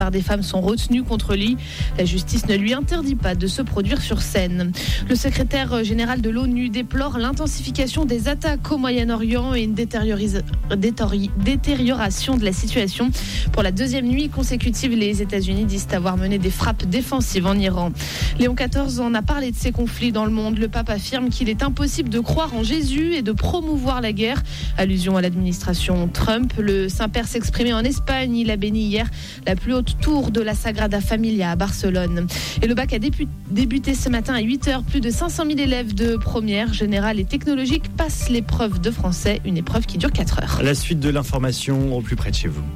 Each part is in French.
Des femmes sont retenues contre lui. La justice ne lui interdit pas de se produire sur scène. Le secrétaire général de l'ONU déplore l'intensification des attaques au Moyen-Orient et une détérioration de la situation. Pour la deuxième nuit consécutive, les États-Unis disent avoir mené des frappes défensives en Iran. Léon XIV en a parlé de ces conflits dans le monde. Le pape affirme qu'il est impossible de croire en Jésus et de promouvoir la guerre. Allusion à l'administration Trump. Le Saint-Père s'exprimait en Espagne. Il a béni hier la plus haute tour de la Sagrada Familia à Barcelone. Et le bac a débuté ce matin à 8h. Plus de 500 000 élèves de première, générale et technologique passent l'épreuve de français, une épreuve qui dure 4 heures. La suite de l'information au plus près de chez vous.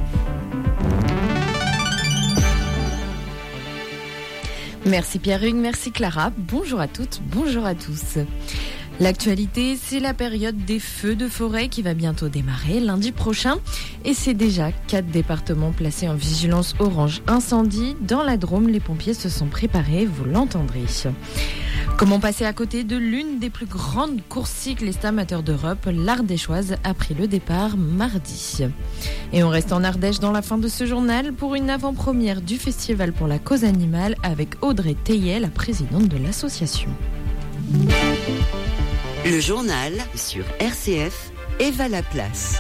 Merci Pierre-Hugues, merci Clara. Bonjour à toutes, bonjour à tous. L'actualité, c'est la période des feux de forêt qui va bientôt démarrer lundi prochain. Et c'est déjà 4 départements placés en vigilance orange incendie. Dans la Drôme, les pompiers se sont préparés, vous l'entendrez. Comment passer à côté de l'une des plus grandes courses cyclistes amateurs d'Europe, l'Ardéchoise a pris le départ mardi. Et on reste en Ardèche dans la fin de ce journal pour une avant-première du Festival pour la cause animale avec Audrey Théiet, la présidente de l'association. Le journal sur RCF, Eva Laplace.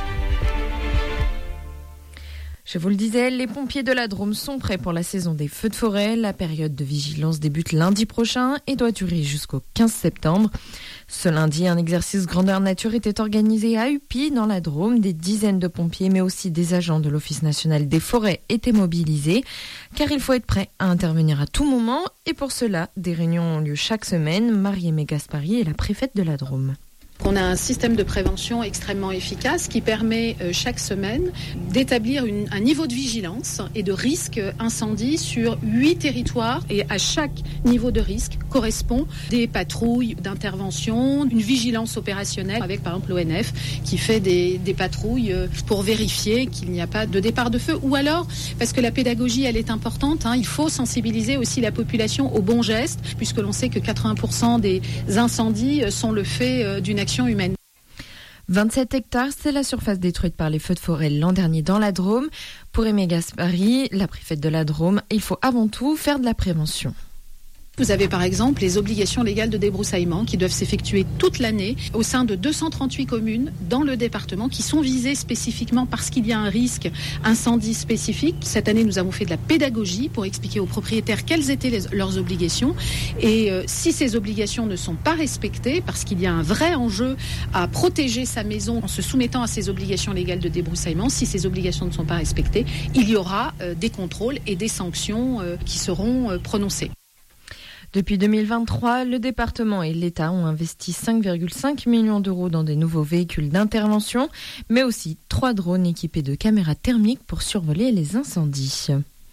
Je vous le disais, les pompiers de la Drôme sont prêts pour la saison des feux de forêt. La période de vigilance débute lundi prochain et doit durer jusqu'au 15 septembre. Ce lundi, un exercice grandeur nature était organisé à Uppy, dans la Drôme. Des dizaines de pompiers, mais aussi des agents de l'Office national des forêts étaient mobilisés, car il faut être prêt à intervenir à tout moment. Et pour cela, des réunions ont lieu chaque semaine. Marie-Aimée Gaspari est la préfète de la Drôme. On a un système de prévention extrêmement efficace qui permet chaque semaine d'établir un niveau de vigilance et de risque incendie sur 8 territoires. Et à chaque niveau de risque correspond des patrouilles d'intervention, une vigilance opérationnelle avec par exemple l'ONF qui fait des patrouilles pour vérifier qu'il n'y a pas de départ de feu. Ou alors, parce que la pédagogie elle est importante, il faut sensibiliser aussi la population aux bons gestes puisque l'on sait que 80% des incendies sont le fait d'une action humaine. 27 hectares, c'est la surface détruite par les feux de forêt l'an dernier dans la Drôme. Pour Aimée Gaspari, la préfète de la Drôme, il faut avant tout faire de la prévention. Vous avez par exemple les obligations légales de débroussaillement qui doivent s'effectuer toute l'année au sein de 238 communes dans le département qui sont visées spécifiquement parce qu'il y a un risque incendie spécifique. Cette année, nous avons fait de la pédagogie pour expliquer aux propriétaires quelles étaient leurs obligations. Et si ces obligations ne sont pas respectées, parce qu'il y a un vrai enjeu à protéger sa maison en se soumettant à ces obligations légales de débroussaillement, si ces obligations ne sont pas respectées, il y aura des contrôles et des sanctions qui seront prononcées. Depuis 2023, le département et l'État ont investi 5,5 millions d'euros dans des nouveaux véhicules d'intervention, mais aussi 3 drones équipés de caméras thermiques pour survoler les incendies.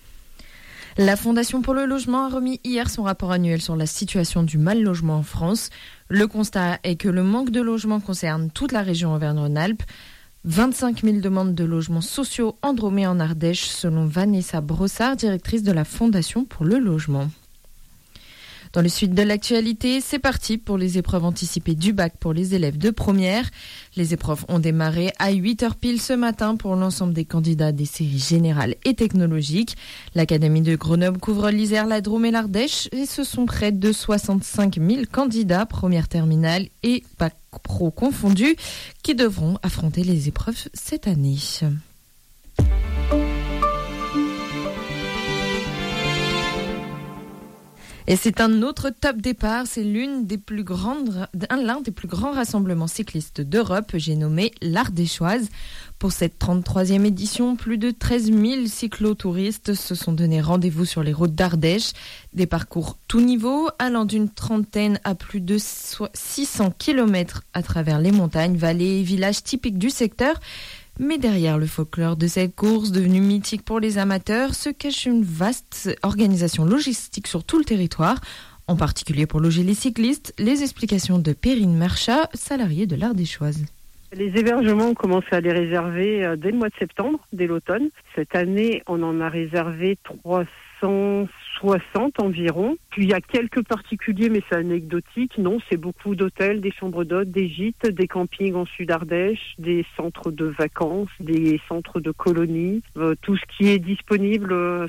La Fondation pour le logement a remis hier son rapport annuel sur la situation du mal-logement en France. Le constat est que le manque de logement concerne toute la région Auvergne-Rhône-Alpes. 25 000 demandes de logements sociaux en Drôme et en Ardèche, selon Vanessa Brossard, directrice de la Fondation pour le logement. Dans le suite de l'actualité, c'est parti pour les épreuves anticipées du bac pour les élèves de première. Les épreuves ont démarré à 8h pile ce matin pour l'ensemble des candidats des séries générales et technologiques. L'Académie de Grenoble couvre l'Isère, la Drôme et l'Ardèche et ce sont près de 65 000 candidats première terminale et bac pro confondus qui devront affronter les épreuves cette année. Et c'est un autre top départ, c'est l'un des plus grands rassemblements cyclistes d'Europe, j'ai nommé l'Ardéchoise. Pour cette 33e édition, plus de 13 000 cyclotouristes se sont donné rendez-vous sur les routes d'Ardèche. Des parcours tout niveau, allant d'une trentaine à plus de 600 km à travers les montagnes, vallées et villages typiques du secteur. Mais derrière le folklore de cette course, devenue mythique pour les amateurs, se cache une vaste organisation logistique sur tout le territoire, en particulier pour loger les cyclistes. Les explications de Perrine Marchat, salariée de l'Ardéchoise. Les hébergements, on commence à les réserver dès le mois de septembre, dès l'automne. Cette année, on en a réservé 360 environ. Puis il y a quelques particuliers, mais c'est anecdotique. Non, c'est beaucoup d'hôtels, des chambres d'hôtes, des gîtes, des campings en Sud-Ardèche, des centres de vacances, des centres de colonies. Tout ce qui est disponible